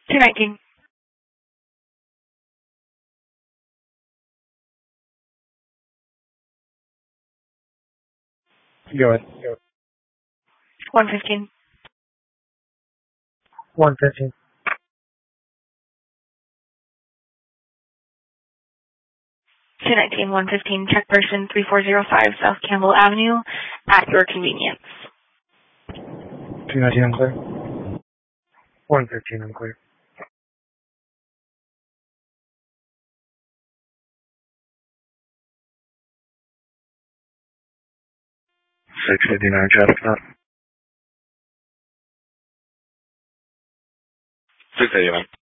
219. Go ahead. 115. 115. 219, 115, check person 3405 South Campbell Avenue at your convenience. 219, I'm clear. 115, I'm clear. $6.59 traffic stop. 689.